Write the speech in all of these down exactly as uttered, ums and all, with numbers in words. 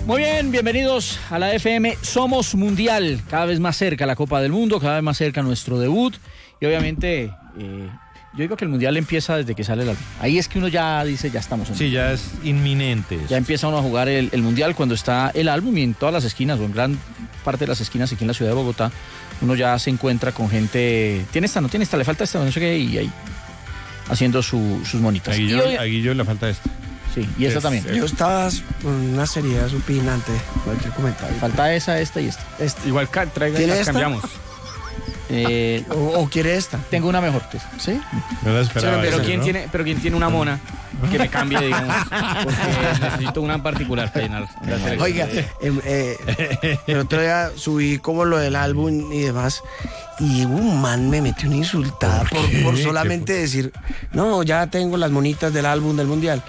Muy bien, bienvenidos a la F M. Somos Mundial, cada vez más cerca la Copa del Mundo, cada vez más cerca nuestro debut. Y obviamente, eh, yo digo que el Mundial empieza desde que sale el álbum. Ahí es que uno ya dice, ya estamos en Sí, ya es inminente. Ya empieza uno a jugar el, el Mundial cuando está el álbum, y en todas las esquinas, o en gran parte de las esquinas aquí en la ciudad de Bogotá, uno ya se encuentra con gente, tiene esta, no tiene esta, le falta esta, no sé qué, y ahí haciendo su, sus monitas. A Guillo, y hoy, a Guillo le falta esta. Sí, y esta Es, también. Yo estaba con una seriedad supinante. Cualquier comentario. Falta esa, esta y esta. Este. Igual ca- traiga y ¿Tiene las esta? cambiamos. Eh, O, o quiere esta. tengo una mejor que esa. ¿Sí? No la esperaba. Pero esa, quién ¿no? tiene, pero quién tiene una mona que me cambie, digamos, porque necesito una en particular para llenar la selección. Oiga, em, eh, el otro día subí como lo del álbum y demás, y un man me metió una insultada ¿Por por, qué? por ¿Qué solamente decir, no, ya tengo las monitas del álbum del Mundial.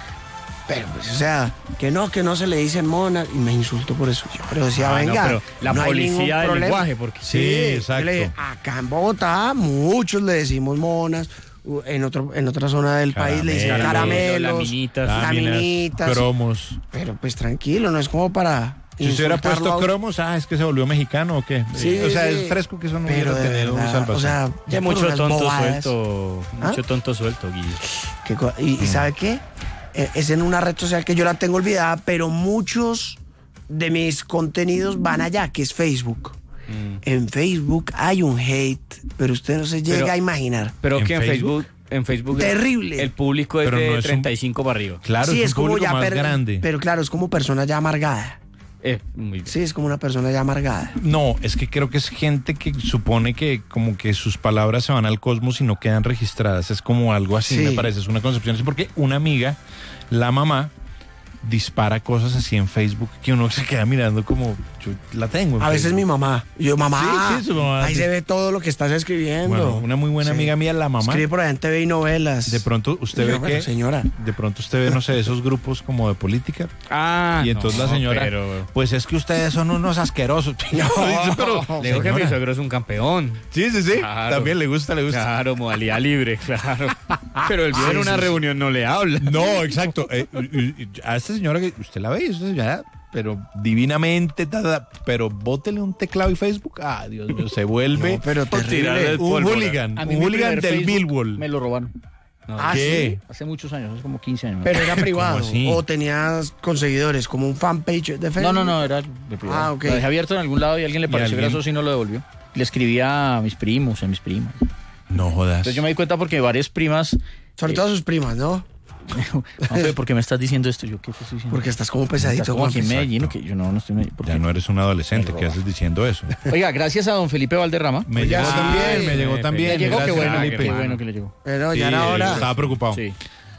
Pero, pues, o sea, que no, que no se le dicen monas, y me insultó por eso. Yo, pero decía, Ah, no, venga, pero la no hay ningún policía del problema. lenguaje, porque Sí, Yo exacto. le dije, acá en Bogotá muchos le decimos monas, u- en otro en otra zona del país le dicen Caramelo, caramelos, laminitas, Láminas, laminitas. cromos. Pero pues tranquilo, no es como para Si se hubiera insultarlo puesto a- cromos, ah, es que se volvió mexicano o qué. Sí, o sea, sí. es fresco que eso no Pero hubiera de tenido verdad, salvación. o sea, que por mucho unas tonto bobadas. suelto, ¿Ah? mucho tonto suelto, Guillo. ¿Qué co- y, y sabe qué? Eh, es en una red social que yo la tengo olvidada, pero muchos de mis contenidos van allá, que es Facebook. Mm. En Facebook hay un hate, pero usted no se llega Pero- a imaginar. Pero ¿En que en Facebook? Facebook, en Facebook Terrible. el público es Pero de no es un- treinta y cinco para arriba. Claro, Sí, es, es un como público ya más per- grande. Pero claro, es como persona ya amargada. Eh, muy bien. Sí, es como una persona ya amargada. No, es que creo que es gente que supone que como que sus palabras se van al cosmos y no quedan registradas. Es como algo así, Sí. me parece. Es una concepción así porque una amiga, la mamá, dispara cosas así en Facebook que uno se queda mirando como, yo la tengo en A veces Facebook. mi mamá. Yo, mamá. Sí, sí, su mamá. Ahí se ve todo lo que estás escribiendo. Bueno, una muy buena Sí. amiga mía, la mamá. Escribe por allá en T V y novelas. De pronto usted Y yo, ve bueno, que señora. de pronto usted ve, no sé, esos grupos como de política. Ah, Y entonces no, la señora, pero- pues es que ustedes son unos asquerosos. No, pero, Le digo que mi señora. suegro es un campeón. Sí, sí, sí. Claro. También le gusta, le gusta. Claro, modalidad libre, claro. Pero el viejo Sí, en una sí, sí. reunión no le habla. No, exacto. Eh, y- y- a esta señora que usted la ve, usted ya, pero divinamente, ta, ta, pero bótele un teclado y Facebook. Ah, Dios mío, se vuelve No, pero un terrible. hooligan, a mí un mi hooligan primer del Facebook Millwall. me lo robaron. No, Ah, ¿Qué? Hace muchos años, hace como quince años. Pero era privado. ¿Cómo así? O tenías conseguidores, como un fanpage de Facebook. No, no, no, era de privado. Ah, ok. Lo dejé abierto en algún lado y alguien le pareció alguien? gracioso y no lo devolvió. Le escribía a mis primos, a mis primas. No jodas. Entonces yo me di cuenta porque varias primas... Sobre eh, todo a sus primas, ¿no? Juanfe, ¿por qué me estás diciendo esto? Yo, ¿qué te estoy diciendo? Porque estás como pesadito. Estás como aquí en Juanfe. Medellín, ¿o qué? Yo no, no estoy en Medellín. ¿Por Ya qué? no eres un adolescente, Me ¿qué haces diciendo eso? Oiga, gracias a don Felipe Valderrama. Me Oye, llegó sí. también, me llegó Me también. Le llegó, qué gracias, bueno, Felipe. qué bueno que le llegó. Pero Sí, ya era hora. estaba preocupado. Sí.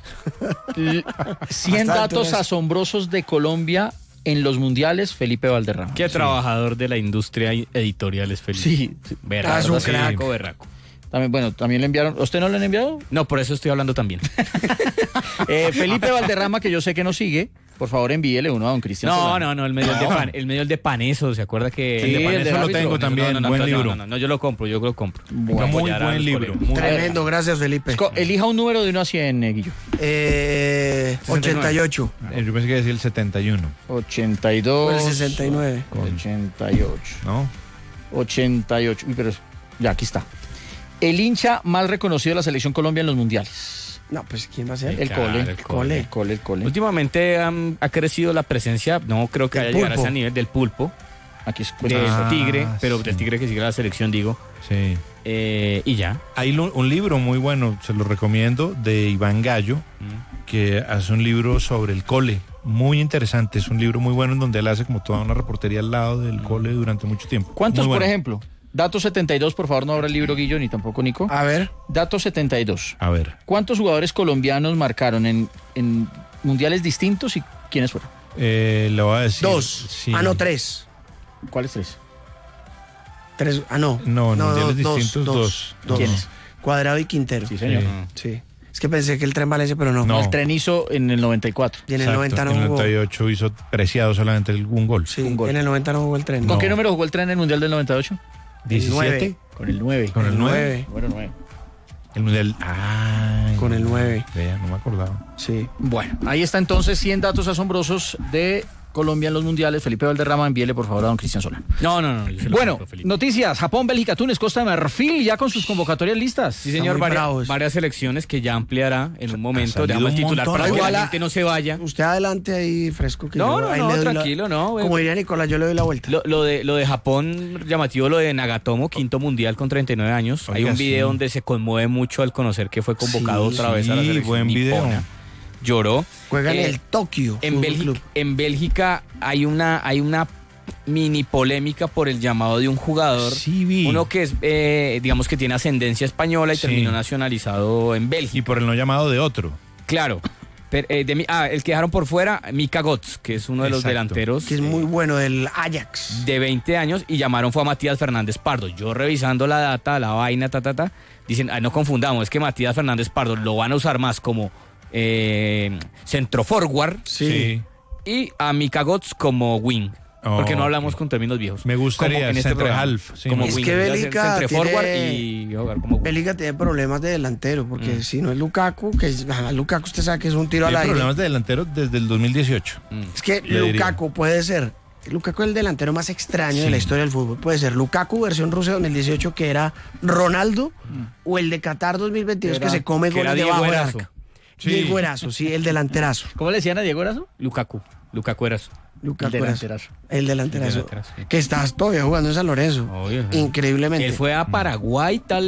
L- cien Bastante, datos ¿no? asombrosos de Colombia en los mundiales, Felipe Valderrama. Qué trabajador de la industria editorial es Felipe. Sí, sí. Berraco, Ah, es un sí. crack. berraco. También, bueno, también le enviaron. ¿Usted no le han enviado? No, por eso estoy hablando también. Eh, Felipe Valderrama, que yo sé que nos sigue, por favor envíele uno a don Cristian. No, Solano. no, no, el medio el de pan, el medio el de Paneso, ¿se acuerda que Sí, el de el Paneso del lo árbitro. tengo también, No, no, no, buen no, libro. No, no, no, yo lo compro, yo lo compro. Bueno, muy Apoyar a buen los libro. colegas. muy- Tremendo, gracias, Felipe. Esco- elija un número de uno a cien, eh, Guillo. Eh, ochenta y ocho. Eh, Yo pensé que decía el setenta y uno, ochenta y O dos. el sesenta y nueve. ochenta y ocho. ¿no? ochenta y ocho. Uy, pero es- ya, aquí está. El hincha más reconocido de la selección Colombia en los mundiales. No, pues ¿quién va a ser? El Claro, cole. el El cole. cole. El cole, el cole. Últimamente um, ha crecido la presencia, no creo que Del haya llegado a pulpo. ese nivel del pulpo, Aquí es del Ah, tigre, pero sí. del tigre que sigue la selección, digo, Sí. eh, y ya. Hay lo- un libro muy bueno, se lo recomiendo, de Iván Gallo, que hace un libro sobre el cole. Muy interesante, es un libro muy bueno en donde él hace como toda una reportería al lado del cole durante mucho tiempo. ¿Cuántos, Muy por bueno. ejemplo? Datos setenta y dos, por favor, no abra el libro, Guillo, ni tampoco Nico. A ver. Datos setenta y dos. A ver, ¿Cuántos jugadores colombianos marcaron en, en mundiales distintos y quiénes fueron? eh, le voy a decir. Dos. Sí. Ah, no, tres. ¿Cuáles tres? Tres. Ah, no. No, en mundiales dos, distintos, dos, dos. dos. ¿Quiénes? Cuadrado y Quintero. Sí, señor. Sí. Sí. Es que pensé que el Tren Valencia, pero no. No. El tren hizo en el noventa y cuatro. Y en el Exacto, noventa no en el jugó. noventa y ocho hizo preciado solamente el- un gol. Sí, Un gol. en el noventa no jugó el Tren. ¿Con No. qué número jugó el tren en el mundial del noventa y ocho? diecisiete. nueve. Con el nueve. Con el El nueve. nueve. Bueno, nueve. El mundial. Ay, Con el nueve. Vea, no me acordaba. Sí. Bueno, ahí está entonces cien datos asombrosos de Colombia en los mundiales. Felipe Valderrama, envíele por favor a don Cristian Sola. No, no, no. yo se lo Bueno, compro, Felipe. noticias. Japón, Bélgica, Túnez, Costa de Marfil, ya con sus convocatorias listas. Sí, señor, muy varias, bravos. varias selecciones que ya ampliará en un momento. salido Dejamos el un titular montón. para que Igual la a- gente no se vaya. Usted adelante ahí fresco. Que No, yo no, ahí no, le doy la- tranquilo, no, güey. Como diría Nicolás, yo le doy la vuelta. Lo, lo de, lo de Japón, llamativo lo de Nagatomo, quinto mundial con treinta y nueve años. Hay Oiga, un video sí. donde se conmueve mucho al conocer que fue convocado Sí, otra vez a la sí, selección buen video. nipona. Lloró. Juega en Eh, el Tokio En Fútbol Bélgica, Club. en Bélgica hay una, hay una mini polémica por el llamado de un jugador. Sí, vi. Uno que es, eh, digamos que tiene ascendencia española y Sí. terminó nacionalizado en Bélgica. Y por el no llamado de otro. Claro. Pero, eh, de mi- ah, el que dejaron por fuera, Mika Götze, que es uno de los Exacto. delanteros. Que es eh, muy bueno, del Ajax. de veinte años y llamaron fue a Matías Fernández Pardo. Yo revisando la data, la vaina, ta, ta, ta, dicen, ah, no confundamos, es que Matías Fernández Pardo lo van a usar más como eh, centro forward Sí. y a Mika Götze como wing. Oh, porque no hablamos ok. con términos viejos. Me gustaría, Como en este centro programa. half, sí, como me Es wing. que ya sea Bélgica centro forward tiene- y jugar como wing. Bélgica tiene problemas de delantero, porque Mm. si no es Lukaku, que es, ah, Lukaku usted sabe que es un tiro Tiene al aire. problemas de delantero desde el dos mil dieciocho. Mm. Es que Le diría. Lukaku puede ser, Lukaku es el delantero más extraño de Sí. la historia del fútbol. Puede ser Lukaku versión Rusia dos mil dieciocho, que era Ronaldo, o el de Qatar dos mil veintidós, Era- que se come que era goles Diego debajo del Erazo. arco. Sí. Diego Erazo, sí, el delanterazo. ¿Cómo le decían a Diego Erazo? Lukaku. Lukaku era eso. Lukaku El Erazo. delanterazo. El delanterazo. El delanterazo, sí. Que estás todavía jugando en San Lorenzo. Obvio, sí. Increíblemente. Él fue a Paraguay, tal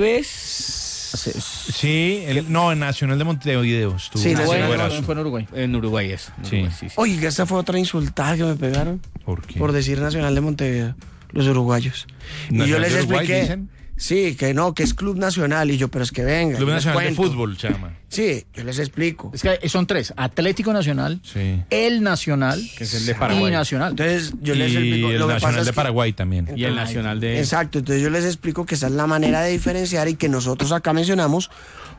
vez. Sí, el- no, en Nacional de Montevideo estuvo. Sí, Ese Nacional. fue Bueno, Erazo. fue en Uruguay. En Uruguay, eso. en Sí. Uruguay, sí, sí. Oye, esta fue otra insultada que me pegaron ¿Por qué? por decir Nacional de Montevideo, los uruguayos. Y yo ¿Nacional les de Uruguay, expliqué. dicen? Sí, que no, que es Club Nacional. Y yo, pero es que venga. Club les Nacional de cuento. Fútbol se llama. Sí, yo les explico. Es que son tres: Atlético Nacional, Sí. el Nacional, Que es el de y Paraguay. Nacional. Entonces, yo les y explico. el Lo que Nacional pasa es de que- Paraguay también. Y el Nacional de... Exacto, entonces yo les explico que esa es la manera de diferenciar y que nosotros acá mencionamos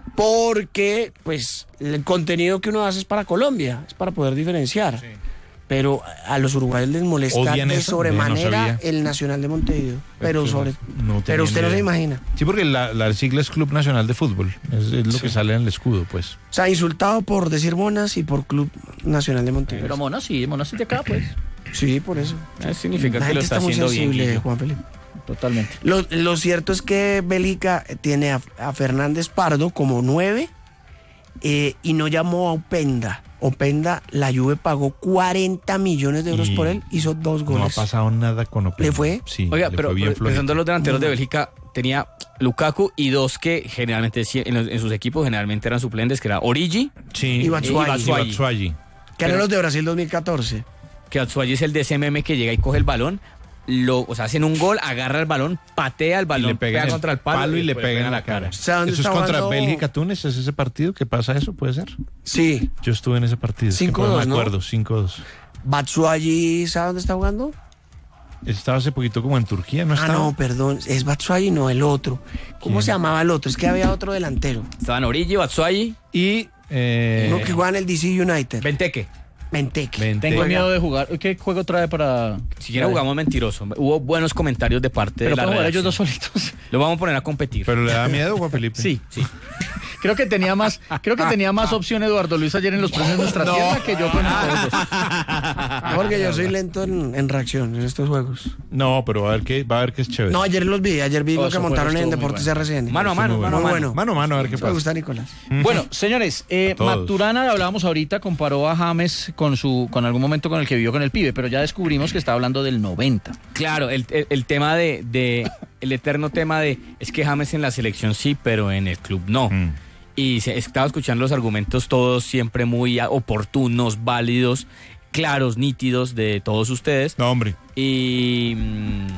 porque, pues, el contenido que uno hace es para Colombia, es para poder diferenciar. Pero a los uruguayos les molesta ¿Odian de eso? sobremanera No sabía. el Nacional de Montevideo. Pero Pues, sobre, no tenía pero usted ni no se idea. imagina. Sí, porque la, la sigla es Club Nacional de Fútbol. Es, es lo que sale en el escudo, pues. O sea, insultado por decir monas y por Club Nacional de Montevideo. Pero Mona sí, Mona sí de acá, pues. Sí, por eso. Eh, significa La que lo gente está está muy haciendo bien. sensible, Guillo. Juan Felipe. Totalmente. Lo, lo cierto es que Bélgica tiene a, a Fernández Pardo como nueve eh, y no llamó a Openda. Openda, la Juve pagó cuarenta millones de euros Y por él, hizo dos No ha goles. pasado nada con Openda. ¿Le fue? Sí, Oiga, le pero fue bien pero pensando flojito. en los delanteros de Bélgica, tenía Lukaku y dos que generalmente sí, en, los- en sus equipos generalmente eran suplentes, que era Origi, Sí, Y Batshuayi. y Batshuayi. que eran pero- los de Brasil dos mil catorce. que Atsuayi es el de ese M M que llega y coge el balón, lo, o sea, hacen un gol, agarra el balón, patea el Y balón, le pega pegan en contra el palo, y le después pegan en la cara. O sea, ¿dónde ¿Eso es está contra jugando? Bélgica-Túnez? ¿Es ese partido que pasa eso? ¿Puede ser? Sí. Yo estuve en ese partido. es que cinco no dos, me ¿no? acuerdo, cinco dos. Batshuayi, ¿sabe dónde está jugando? Estaba hace poquito como en Turquía, ¿no Ah, estaba? no, perdón, es Batshuayi, no, el otro. ¿Cómo ¿Quién? se llamaba el otro? Es que había otro delantero. Estaban Origi, Atsuayi, Y... Eh, Uno que juega en el D C United. Benteke. Benteke. Benteke. Tengo Juega. miedo de jugar. ¿Qué juego trae para...? Siquiera jugamos mentiroso. Hubo buenos comentarios de parte Pero de la pueden jugar ellos redacción. dos solitos. Lo vamos a poner a competir. ¿Pero le da miedo, Juan Felipe? Sí, sí. Creo que tenía más, creo que tenía más opción Eduardo Luis ayer en los premios de nuestra tierra que yo con todos. Porque yo soy lento en, en reacción en estos juegos. No, pero va a ver que, va a ver que es chévere. No, ayer los vi, ayer vi Oh, lo eso que fue- montaron en estuvo muy Deportes bueno. R C N. Mano a mano, Muy mano a Muy mano. bueno. Mano a mano, a ver qué Eso me pasa. gusta, Nicolás. Bueno, señores, eh, Todos. Maturana, hablábamos ahorita, comparó a James con su, con algún momento con el que vivió con el pibe, pero ya descubrimos que estaba hablando del noventa. Claro, el, el- el tema de, de- el eterno tema de, es que James en la selección sí, pero en el club no. Mm. Y se, estaba escuchando los argumentos todos siempre muy a- oportunos, válidos, claros, nítidos de todos ustedes. No, hombre. Y, mm,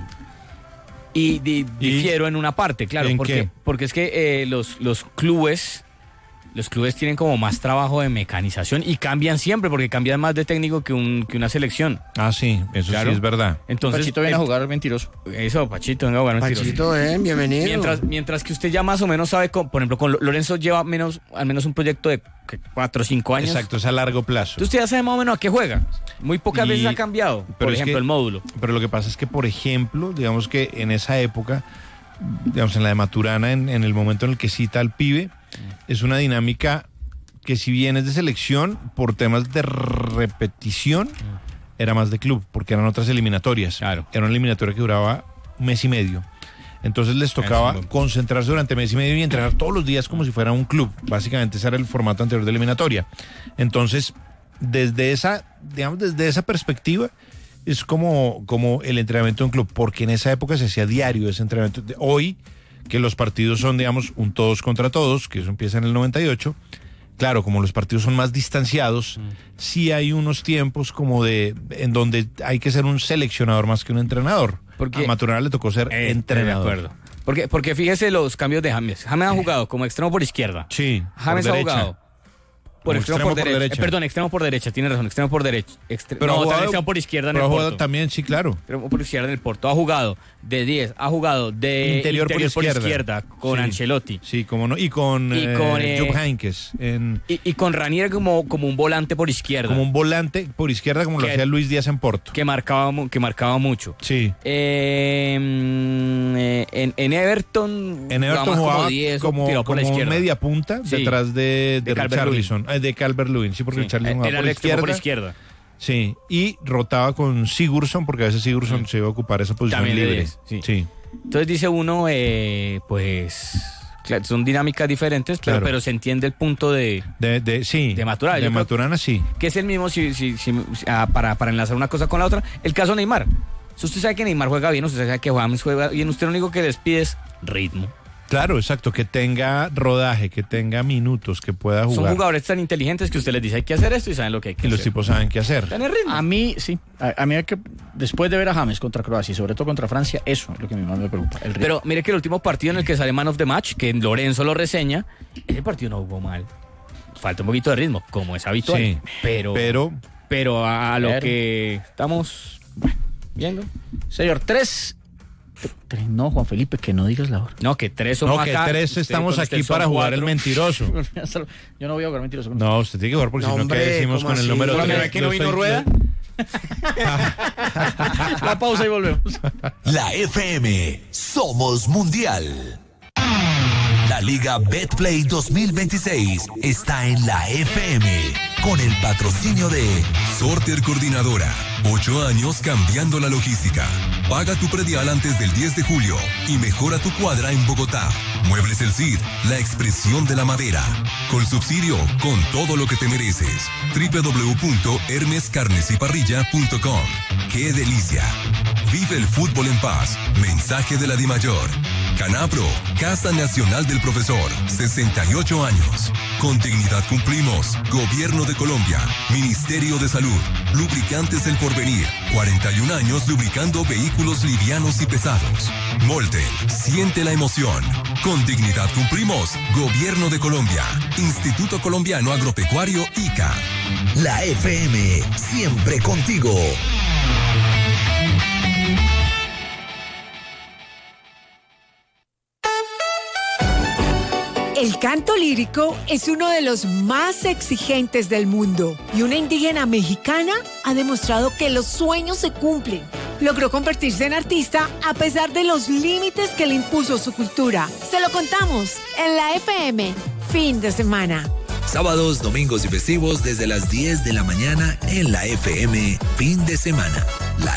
y di- difiero en una parte, claro, ¿En porque, qué? porque es que eh, los, los clubes... Los clubes tienen como más trabajo de mecanización y cambian siempre, porque cambian más de técnico que, un, que una selección. Ah, sí, eso Claro. sí es verdad. Entonces, Pachito viene a eh, jugar mentiroso. Eso, Pachito, venga a jugar mentiroso. Pachito, eh, bienvenido. Mientras, mientras que usted ya más o menos sabe, con- por ejemplo, con Lo- Lorenzo lleva menos, al menos un proyecto de ¿qué? cuatro o cinco años. Exacto, es a largo plazo. Entonces usted ya sabe más o menos a qué juega. Muy pocas Y- veces ha cambiado, pero por es ejemplo, que- el módulo. Pero lo que pasa es que, por ejemplo, digamos que en esa época, digamos, en la de Maturana, en, en el momento en el que cita al pibe, es una dinámica que si bien es de selección, por temas de repetición, era más de club, porque eran otras eliminatorias. Claro. Era una eliminatoria que duraba un mes y medio. Entonces les tocaba Eso. concentrarse durante mes y medio y entrenar todos los días como si fuera un club. Básicamente ese era el formato anterior de eliminatoria. Entonces, desde esa, digamos, desde esa perspectiva, es como, como el entrenamiento de un club, porque en esa época se hacía diario ese entrenamiento. Hoy, que los partidos son, digamos, un todos contra todos, que eso empieza en el noventa y ocho, claro, como los partidos son más distanciados, mm. sí hay unos tiempos como de, en donde hay que ser un seleccionador más que un entrenador. Porque, a Maturana le tocó ser eh, entrenador. De acuerdo. Porque, porque fíjese los cambios de James. James ha jugado como extremo por izquierda. Sí, James por ha derecha. jugado por Como extremo, extremo por, por derecha. derecha. Eh, perdón, extremo por derecha, tiene razón, extremo por derecha. Extre... Pero no, ha jugado, también extremo por izquierda en pero el ha jugado Porto. también, sí, claro. Extremo por izquierda en el Porto. Ha jugado de diez, ha jugado de Interior, interior por, por izquierda. izquierda, con Sí. Ancelotti. Sí, como no. Y con, Y con, eh, eh, Jupp Heynckes. En, Y, y con Ranier como, como un volante por izquierda. como un volante por izquierda, como lo Que- hacía Luis Díaz en Porto. que marcaba, mu- que marcaba mucho. Sí. Eh, mm, eh, en, en Everton, En Everton más jugaba como diez, como, tirado por la como izquierda. media punta Sí. detrás de, de, De Richarlison. Eh, de Calvert-Lewin, sí, porque Sí, Richarlison jugaba era por el extremo izquierda. por izquierda. Sí, y rotaba con Sigurdsson, porque a veces Sigurdsson se iba a ocupar esa posición También de libre. diez, sí. sí. Entonces dice uno, eh, pues claro, son dinámicas diferentes, pero, Claro. pero se entiende el punto de De, de, sí. De Maturana, De yo creo- Maturana, sí. que es el mismo si, si, si- ah, para, para enlazar una cosa con la otra. El caso Neymar. Si usted sabe que Neymar juega bien, usted sabe que James juega bien, usted lo único que les pide es ritmo. Claro, exacto, que tenga rodaje, que tenga minutos, que pueda Son jugar. jugadores tan inteligentes que usted les dice hay que hacer esto y saben lo que hay que Y los hacer. tipos saben qué hacer. Tener ritmo. A mí, sí. A, a mí, hay que, después de ver a James contra Croacia y sobre todo contra Francia, eso es lo que más me preocupa. El ritmo. Pero mire que el último partido en el que sale Man of the Match, que Lorenzo lo reseña, ese partido no jugó mal. Falta un poquito de ritmo, como es habitual. Sí, pero, Pero pero a lo Pero- que estamos bueno, viendo. Señor, tres, tres. No, Juan Felipe, que no digas la hora. No, que tres somos no, que acá. tres usted- estamos con usted aquí son para jugar el cuatro. mentiroso. Yo no voy a jugar mentiroso. No, usted tiene que jugar porque No, si no, hombre, ¿qué decimos ¿cómo con el así? número Pero tres? ¿me ve que no Yo vino estoy- Rueda? La pausa y volvemos. La F M Somos Mundial. La Liga Betplay dos mil veintiséis está en la F M con el patrocinio de Sorter Coordinadora. Ocho años cambiando la logística. Paga tu predial antes del diez de julio y mejora tu cuadra en Bogotá. Muebles El Cid, la expresión de la madera. Con subsidio, con todo lo que te mereces. doble u doble u doble u punto hermes carnes y parrilla punto com. ¡Qué delicia! Vive el fútbol en paz. Mensaje de la Dimayor. Canapro, Casa Nacional del Profesor, sesenta y ocho años. Con dignidad cumplimos. Gobierno de Colombia, Ministerio de Salud, Lubricantes El Porvenir, cuarenta y un años lubricando vehículos livianos y pesados. Molten, siente la emoción. Con dignidad cumplimos. Gobierno de Colombia, Instituto Colombiano Agropecuario I C A. la F M, siempre contigo. El canto lírico es uno de los más exigentes del mundo y una indígena mexicana ha demostrado que los sueños se cumplen. Logró convertirse en artista a pesar de los límites que le impuso su cultura. Se lo contamos en la F M, fin de semana. Sábados, domingos y festivos desde las diez de la mañana en la F M, fin de semana.